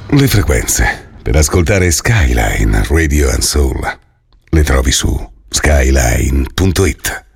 Le frequenze per ascoltare Skyline Radio and Soul le trovi su skyline.it.